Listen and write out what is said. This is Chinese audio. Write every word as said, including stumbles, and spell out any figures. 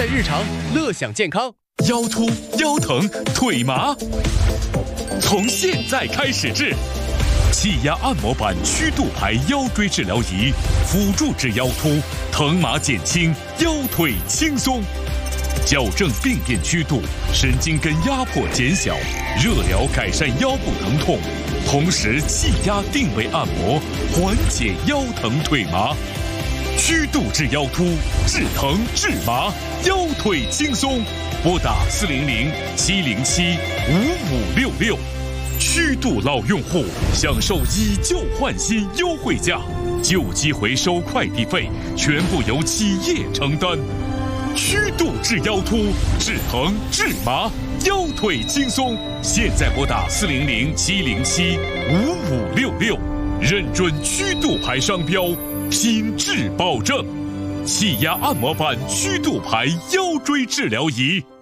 日常，乐享健康。 腰突、腰疼、腿麻，从现在开始治。气压按摩板曲度牌腰椎治疗仪，辅助治腰突，疼麻减轻，腰腿轻松。矫正病变曲度，神经根压迫减小，热疗改善腰部疼痛，同时气压定位按摩，缓解腰疼腿麻。曲度治腰突，治疼治麻，腰腿轻松。拨打四零零七零七五五六六。曲度老用户享受以旧换新优惠价，旧机回收快递费全部由企业承担。曲度治腰突，治疼治麻，腰腿轻松。现在拨打四零零七零七五五六六，认准曲度牌商标，品质保证。气压按摩板曲度牌腰椎治疗仪。